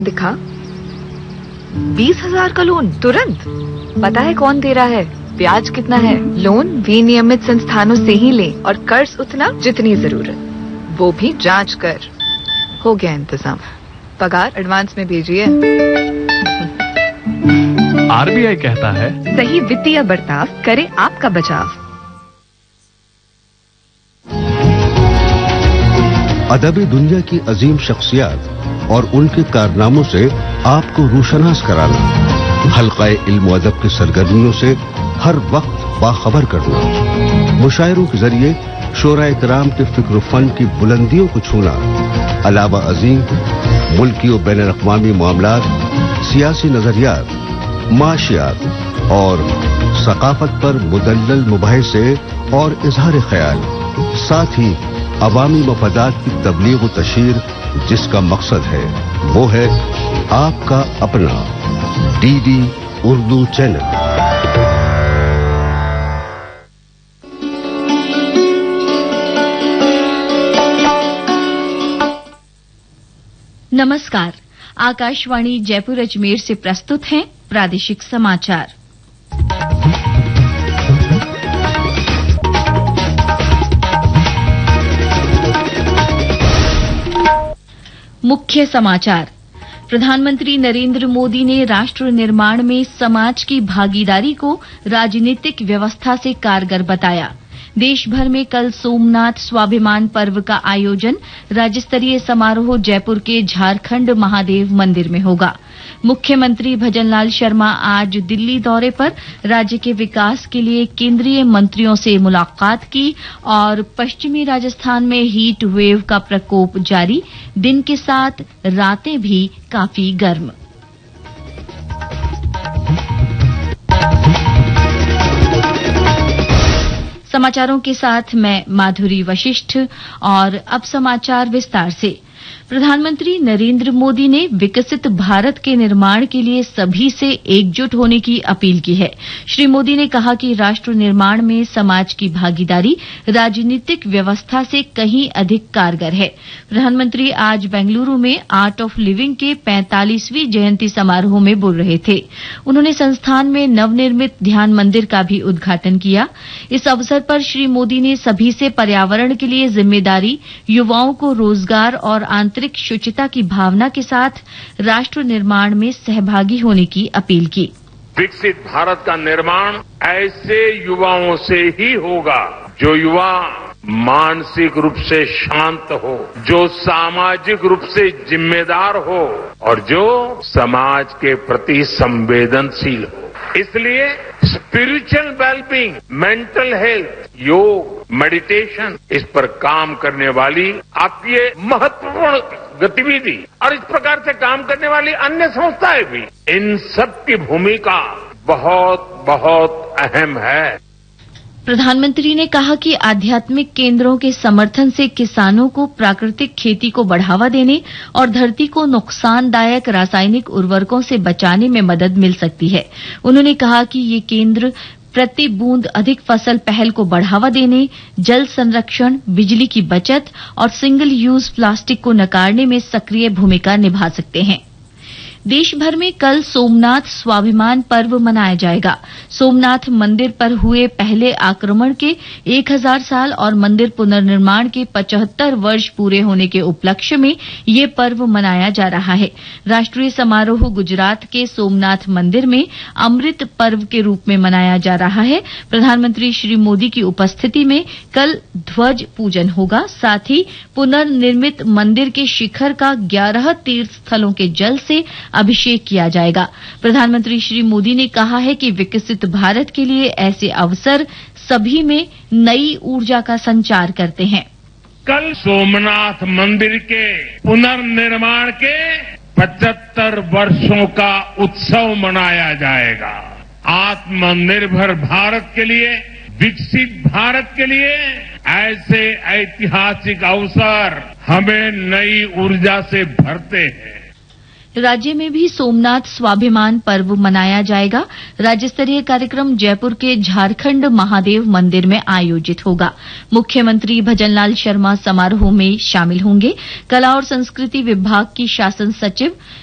दिखा 20,000 का लोन तुरंत। पता है कौन दे रहा है, ब्याज कितना है। लोन विनियमित संस्थानों से ही लें और कर्ज उतना जितनी जरूरत, वो भी जांच कर। हो गया इंतजाम, पगार एडवांस में भेजिए। आरबीआई कहता है, सही वित्तीय बर्ताव करे आपका बचाव। अदबी दुनिया की अजीम शख्सियात और उनके कारनामों से आपको रोशनास कराना, हल्क़ाए इल्म व अदब की सरगर्मियों से हर वक्त बाखबर करना, मुशायरों के जरिए शोराए किराम के फिक्र फन की बुलंदियों को छूना, अलावा अजीम मुल्की और बैनुल अक़वामी मामलात, सियासी नजरियात, माशियात और सकाफत पर मुदल्लल मुबाहिसे और इजहार ख्याल, साथ ही अवामी मफादात की तबलीग व तशहीर, जिसका मकसद है वो है आपका अपना डीडी उर्दू चैनल। नमस्कार, आकाशवाणी जयपुर अजमेर से प्रस्तुत हैं प्रादेशिक समाचार। मुख्य समाचार। प्रधानमंत्री नरेंद्र मोदी ने राष्ट्र निर्माण में समाज की भागीदारी को राजनीतिक व्यवस्था से कारगर बताया। देश भर में कल सोमनाथ स्वाभिमान पर्व का आयोजन राज्य स्तरीय समारोह जयपुर के झारखंड महादेव मंदिर में होगा। मुख्यमंत्री भजनलाल शर्मा आज दिल्ली दौरे पर राज्य के विकास के लिए केंद्रीय मंत्रियों से मुलाकात की और पश्चिमी राजस्थान में हीट वेव का प्रकोप जारी, दिन के साथ रातें भी काफी गर्म। समाचारों के साथ मैं माधुरी वशिष्ठ और अब समाचार विस्तार से। प्रधानमंत्री नरेंद्र मोदी ने विकसित भारत के निर्माण के लिए सभी से एकजुट होने की अपील की है। श्री मोदी ने कहा कि राष्ट्र निर्माण में समाज की भागीदारी राजनीतिक व्यवस्था से कहीं अधिक कारगर है। प्रधानमंत्री आज बेंगलुरु में आर्ट ऑफ लिविंग के 45वीं जयंती समारोह में बोल रहे थे। उन्होंने संस्थान में नवनिर्मित ध्यान मंदिर का भी उद्घाटन किया। इस अवसर पर श्री मोदी ने सभी से पर्यावरण के लिए जिम्मेदारी, युवाओं को रोजगार और आंतरिक शुचिता की भावना के साथ राष्ट्र निर्माण में सहभागी होने की अपील की। विकसित भारत का निर्माण ऐसे युवाओं से ही होगा जो युवा मानसिक रूप से शांत हो, जो सामाजिक रूप से जिम्मेदार हो और जो समाज के प्रति संवेदनशील हो। इसलिए स्पिरिचुअल वेलबींग, मेंटल हेल्थ, योग, मेडिटेशन, इस पर काम करने वाली आपकी ये महत्वपूर्ण गतिविधि और इस प्रकार से काम करने वाली अन्य संस्थाएं भी, इन सब की भूमिका बहुत बहुत अहम है। प्रधानमंत्री ने कहा कि आध्यात्मिक केंद्रों के समर्थन से किसानों को प्राकृतिक खेती को बढ़ावा देने और धरती को नुकसानदायक रासायनिक उर्वरकों से बचाने में मदद मिल सकती है। उन्होंने कहा कि ये केंद्र प्रति बूंद अधिक फसल पहल को बढ़ावा देने, जल संरक्षण, बिजली की बचत और सिंगल यूज प्लास्टिक को नकारने में सक्रिय भूमिका निभा सकते हैं। देश भर में कल सोमनाथ स्वाभिमान पर्व मनाया जाएगा। सोमनाथ मंदिर पर हुए पहले आक्रमण के 1000 साल और मंदिर पुनर्निर्माण के 75 वर्ष पूरे होने के उपलक्ष्य में ये पर्व मनाया जा रहा है। राष्ट्रीय समारोह गुजरात के सोमनाथ मंदिर में अमृत पर्व के रूप में मनाया जा रहा है। प्रधानमंत्री श्री मोदी की उपस्थिति में कल ध्वज पूजन होगा। साथ ही पुनर्निर्मित मंदिर के शिखर का 11 तीर्थ स्थलों के जल से अभिषेक किया जाएगा। प्रधानमंत्री श्री मोदी ने कहा है कि विकसित भारत के लिए ऐसे अवसर सभी में नई ऊर्जा का संचार करते हैं। कल सोमनाथ मंदिर के पुनर्निर्माण के 75 वर्षों का उत्सव मनाया जाएगा। आत्मनिर्भर भारत के लिए, विकसित भारत के लिए ऐसे ऐतिहासिक अवसर हमें नई ऊर्जा से भरते हैं। राज्य में भी सोमनाथ स्वाभिमान पर्व मनाया जाएगा। राज्य स्तरीय कार्यक्रम जयपुर के झारखंड महादेव मंदिर में आयोजित होगा। मुख्यमंत्री भजनलाल शर्मा समारोह में शामिल होंगे। कला और संस्कृति विभाग की शासन सचिव